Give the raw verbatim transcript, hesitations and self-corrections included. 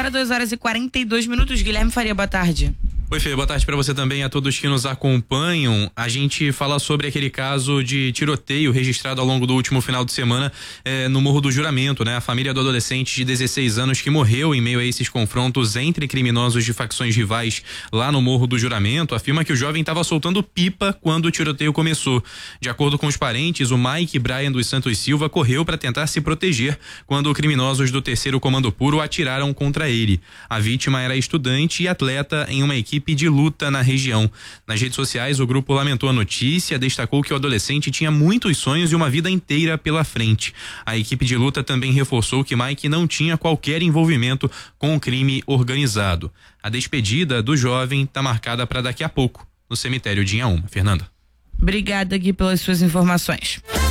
Agora duas horas e quarenta e dois minutos. Guilherme Faria, boa tarde. Oi, Fê, boa tarde para você também e a todos que nos acompanham. A gente fala sobre aquele caso de tiroteio registrado ao longo do último final de semana eh, no Morro do Juramento, né? A família do adolescente de dezesseis anos que morreu em meio a esses confrontos entre criminosos de facções rivais lá no Morro do Juramento afirma que o jovem estava soltando pipa quando o tiroteio começou. De acordo com os parentes, o Mike Brian dos Santos Silva correu para tentar se proteger quando criminosos do terceiro Comando Puro atiraram contra ele. A vítima era estudante e atleta em uma equipe de luta na região. Nas redes sociais, o grupo lamentou a notícia, destacou que o adolescente tinha muitos sonhos e uma vida inteira pela frente. A equipe de luta também reforçou que Mike não tinha qualquer envolvimento com o crime organizado. A despedida do jovem está marcada para daqui a pouco, no cemitério de Inhaúma. Fernanda. Obrigada, Gui, pelas suas informações.